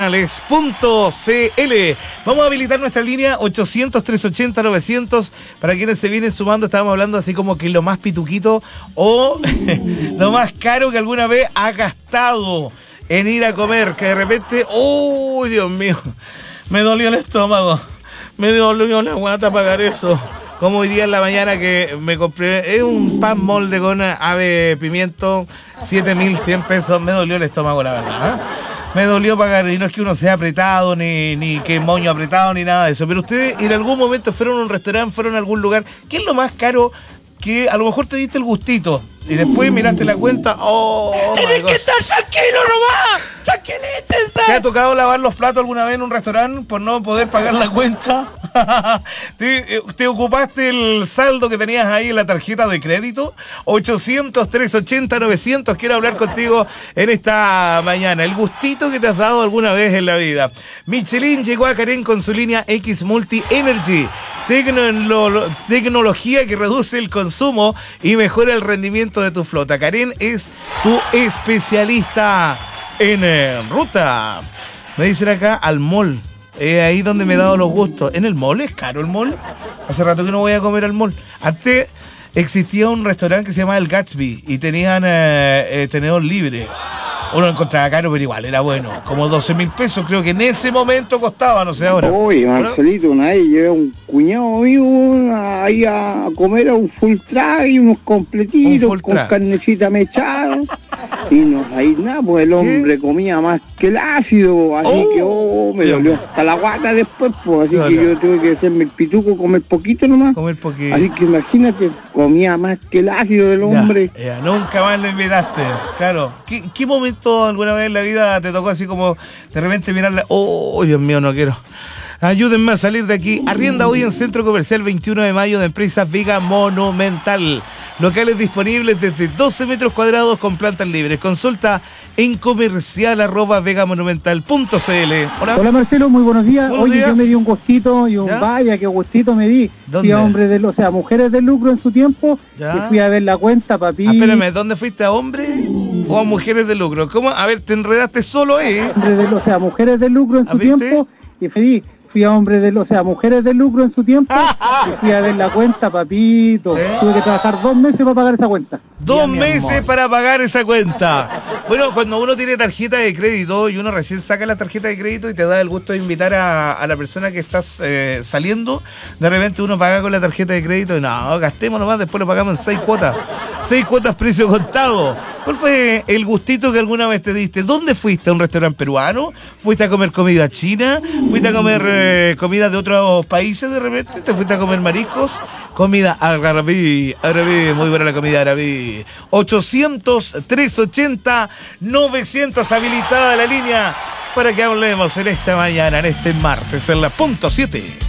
Vamos a habilitar nuestra línea 800-380-900 para quienes se vienen sumando. Estábamos hablando así como que lo más pituquito o lo más caro que alguna vez ha gastado en ir a comer, que de repente, ¡uy, Dios mío! Me dolió el estómago, me dolió la guata pagar eso. Como hoy día en la mañana que me compré un pan molde con ave pimiento, 7.100 pesos, me dolió el estómago, la verdad, ¿eh? Me dolió pagar, y no es que uno sea apretado, ni que moño apretado, ni nada de eso. Pero ustedes en algún momento fueron a un restaurante, fueron a algún lugar. ¿Qué es lo más caro que a lo mejor te diste el gustito y después miraste la cuenta? ¡Tienes que estar tranquilo nomás! ¡Tranquilito está! ¿Te ha tocado lavar los platos alguna vez en un restaurante por no poder pagar la cuenta? ¿Te ocupaste el saldo que tenías ahí en la tarjeta de crédito? 800-380-900. Quiero hablar contigo en esta mañana. El gustito que te has dado alguna vez en la vida. Michelin llegó a Karen con su línea X Multi Energy. Tecnología que reduce el consumo y mejora el rendimiento de tu flota. Karen es tu especialista en ruta. Me dicen acá al mall. Ahí donde me he dado los gustos. ¿En el mall? ¿Es caro el mall? Hace rato que no voy a comer al mall. Antes existía un restaurante que se llamaba El Gatsby y tenían tenedor libre. Uno lo encontraba caro, pero igual era bueno. Como 12.000 pesos, creo que en ese momento costaba, no sé ahora. Oye, Marcelito, una vez llevé a un cuñado mío ahí a comer a un full track y unos completitos con carnecita mechada. Y no hay nada, pues el hombre comía más que el ácido, así que me dolió hasta la guata después, pues, así que yo tuve que hacerme el pituco, comer poquito nomás. Comer poquito. Así que imagínate, comía más que el ácido del hombre. Ya, nunca más lo invitaste, claro. ¿Qué momento alguna vez en la vida te tocó así como de repente mirarla? Oh, Dios mío, no quiero. Ayúdenme a salir de aquí. Arrienda hoy en Centro Comercial 21 de Mayo de Empresas Vega Monumental. Locales disponibles desde 12 metros cuadrados con plantas libres. Consulta en comercial@vegamonumental.cl. Hola Marcelo, muy buenos días. Yo me di un gustito y vaya, qué gustito me di. ¿Dónde? Fui a Mujeres del Lucro en su tiempo. Y fui a ver la cuenta, papi. Espérame, ¿dónde fuiste? ¿A hombres o a Mujeres del Lucro? ¿Cómo? A ver, te enredaste solo, Mujeres del Lucro en su tiempo. Y fui a Mujeres del Lucro en su tiempo y fui a ver la cuenta, papito. ¿Sí? Tuve que trabajar 2 meses para pagar esa cuenta. 2 meses para pagar esa cuenta. Bueno, cuando uno tiene tarjeta de crédito y uno recién saca la tarjeta de crédito y te da el gusto de invitar a la persona que estás saliendo, de repente uno paga con la tarjeta de crédito y no, gastemos nomás, después lo pagamos en 6 cuotas. 6 cuotas precio contado. ¿Cuál fue el gustito que alguna vez te diste? ¿Dónde fuiste? ¿A un restaurante peruano? ¿Fuiste a comer comida china? ¿Fuiste a comer comida de otros países de repente? ¿Te fuiste a comer mariscos? Comida árabe, muy buena la comida árabe. 800-380-900, habilitada la línea para que hablemos en esta mañana, en este martes, en la .7.